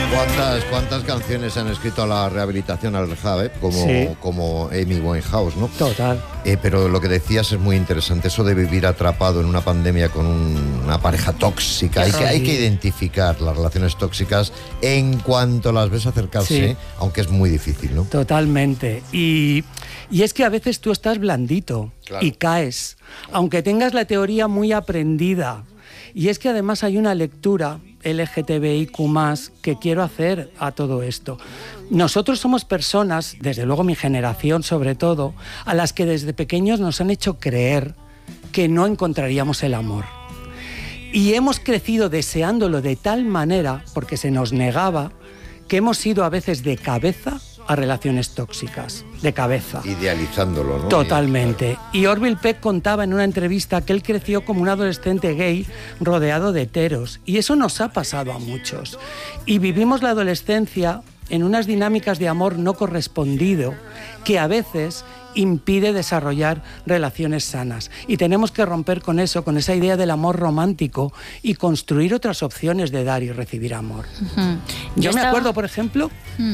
¿Cuántas canciones han escrito a la rehabilitación, al rehab, como Amy Winehouse, ¿no? Total. Pero lo que decías es muy interesante, eso de vivir atrapado en una pandemia con una pareja tóxica. Hay que identificar las relaciones tóxicas en cuanto las ves acercarse, aunque es muy difícil, ¿no? Totalmente. Y es que a veces tú estás blandito y caes, aunque tengas la teoría muy aprendida. Y es que además hay una lectura LGTBIQ+, que quiero hacer a todo esto. Nosotros somos personas, desde luego mi generación sobre todo, a las que desde pequeños nos han hecho creer que no encontraríamos el amor. Y hemos crecido deseándolo de tal manera, porque se nos negaba, que hemos ido a veces de cabeza a relaciones tóxicas, de cabeza. Idealizándolo, ¿no? Totalmente. Y Orville Peck contaba en una entrevista que él creció como un adolescente gay rodeado de heteros. Y eso nos ha pasado a muchos. Y vivimos la adolescencia en unas dinámicas de amor no correspondido que a veces impide desarrollar relaciones sanas. Y tenemos que romper con eso, con esa idea del amor romántico y construir otras opciones de dar y recibir amor. Yo me acuerdo, por ejemplo,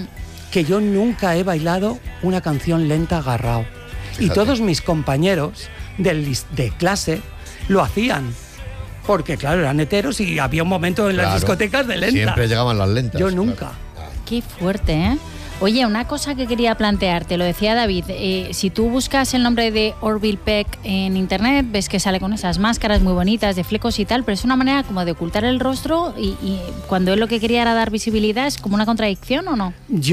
que yo nunca he bailado una canción lenta agarrado. Fíjate. Y todos mis compañeros de clase lo hacían. Porque, claro, eran heteros y había un momento en las discotecas de lentas. Siempre llegaban las lentas. Yo nunca. Qué fuerte, ¿eh? Oye, una cosa que quería plantearte, lo decía David, si tú buscas el nombre de Orville Peck en internet, ves que sale con esas máscaras muy bonitas de flecos y tal, pero es una manera como de ocultar el rostro y cuando él lo que quería era dar visibilidad, ¿es como una contradicción o no?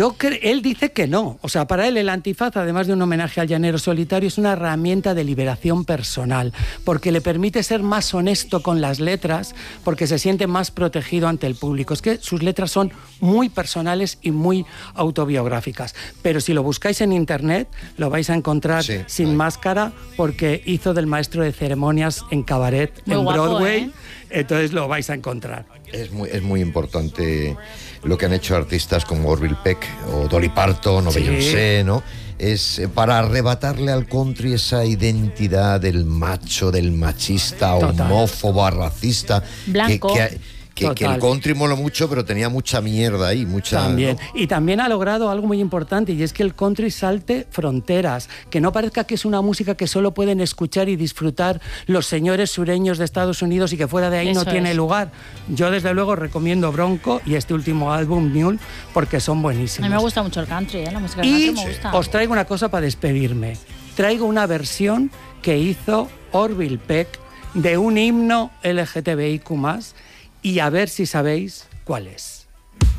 Él dice que no. O sea, para él el antifaz, además de un homenaje al llanero solitario, es una herramienta de liberación personal, porque le permite ser más honesto con las letras, porque se siente más protegido ante el público. Es que sus letras son muy personales y muy autobiográficas. Pero si lo buscáis en internet, lo vais a encontrar sin máscara, porque hizo del maestro de ceremonias en cabaret muy en guapo, Broadway. Entonces lo vais a encontrar. Es muy importante lo que han hecho artistas como Orville Peck o Dolly Parton o Beyoncé, ¿no? Es para arrebatarle al country esa identidad del macho, del machista, homófobo, racista, blanco. Que el country mola mucho, pero tenía mucha mierda ahí, También. ¿no? Y también ha logrado algo muy importante, y es que el country salte fronteras, que no parezca que es una música que solo pueden escuchar y disfrutar los señores sureños de Estados Unidos y que fuera de ahí no tiene lugar. Yo desde luego recomiendo Bronco y este último álbum, Mule, porque son buenísimos. A mí me gusta mucho el country, la música y country me gusta. Os traigo una cosa para despedirme. Traigo una versión que hizo Orville Peck de un himno LGTBIQ+, y a ver si sabéis cuál es.